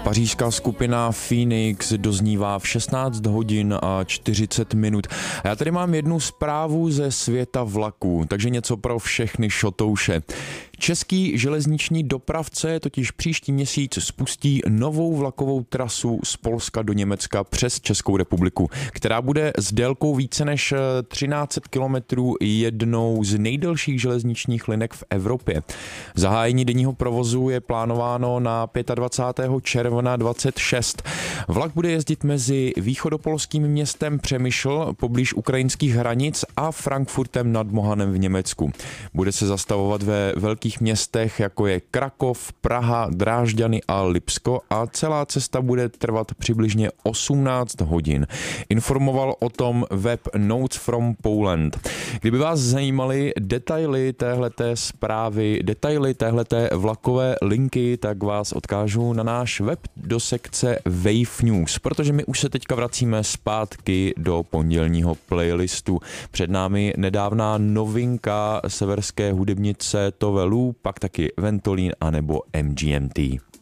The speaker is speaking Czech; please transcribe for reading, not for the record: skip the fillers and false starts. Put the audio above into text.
Pařížská skupina Phoenix doznívá v 16 hodin a 40 minut. A já tady mám jednu zprávu ze světa vlaků, takže něco pro všechny šotouše. Český železniční dopravce totiž příští měsíc spustí novou vlakovou trasu z Polska do Německa přes Českou republiku, která bude s délkou více než 1300 kilometrů jednou z nejdelších železničních linek v Evropě. Zahájení denního provozu je plánováno na 25. června 26. Vlak bude jezdit mezi východopolským městem Přemyšl poblíž ukrajinských hranic a Frankfurtem nad Mohanem v Německu. Bude se zastavovat ve velkých městech, jako je Krakov, Praha, Drážďany a Lipsko, a celá cesta bude trvat přibližně 18 hodin. Informoval o tom web Notes from Poland. Kdyby vás zajímaly detaily téhleté zprávy, detaily téhleté vlakové linky, tak vás odkážu na náš web do sekce Wave News, protože my už se teďka vracíme zpátky do pondělního playlistu. Před námi nedávná novinka severské hudebnice Tove Lo, pak taky Ventolin anebo MGMT.